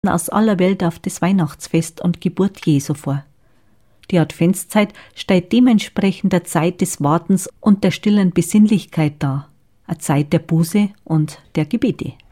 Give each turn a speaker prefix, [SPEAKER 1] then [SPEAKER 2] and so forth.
[SPEAKER 1] aus aller Welt auf das Weihnachtsfest und Geburt Jesu vor. Die Adventszeit stellt dementsprechend eine Zeit des Wartens und der stillen Besinnlichkeit dar, eine Zeit der Buße und der Gebete.